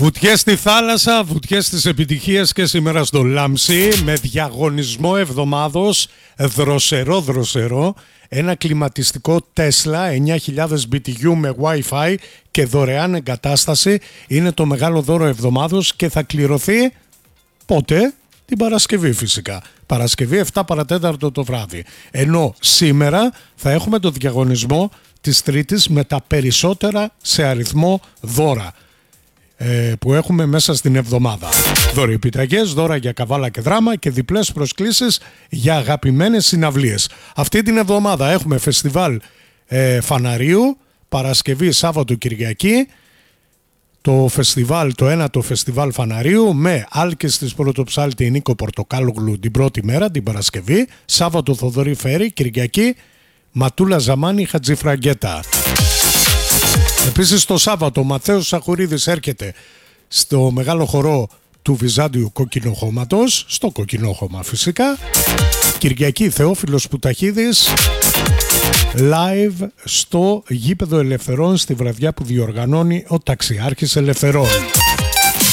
Βουτιές στη θάλασσα, βουτιές στις επιτυχίες και σήμερα στο Λάμψη με διαγωνισμό εβδομάδος δροσερό, ένα κλιματιστικό Tesla 9.000 BTU με Wi-Fi και δωρεάν εγκατάσταση. Είναι το μεγάλο δώρο εβδομάδος και θα κληρωθεί πότε? Την Παρασκευή φυσικά. Παρασκευή 7 παρατέταρτο το βράδυ. Ενώ σήμερα θα έχουμε το διαγωνισμό της Τρίτης με τα περισσότερα σε αριθμό δώρα που έχουμε μέσα στην εβδομάδα. Δωρεοπιταγές, δώρα για καβάλα και δράμα και διπλές προσκλήσεις για αγαπημένες συναυλίες. Αυτή την εβδομάδα έχουμε φεστιβάλ φαναρίου, Παρασκευή, Σάββατο, Κυριακή. Το φεστιβάλ, το ένατο φεστιβάλ φαναρίου με Άλκης της Πρωτοψάλτη Νίκο Πορτοκάλογλου την πρώτη μέρα, την Παρασκευή. Σάββατο Θοδωρή Φέρη, Κυριακή Ματούλα Ζαμάνη Χατζηφραγκέτα. Επίσης το Σάββατο ο Ματθαίος Σαχουρίδης έρχεται στο μεγάλο χορό του Βυζάντιου Κοκκινοχώματος, στο Κοκκινόχωμα φυσικά. Κυριακή Θεόφιλος Πουταχίδης live στο Γήπεδο Ελευθερών στη βραδιά που διοργανώνει ο Ταξιάρχης Ελευθερών.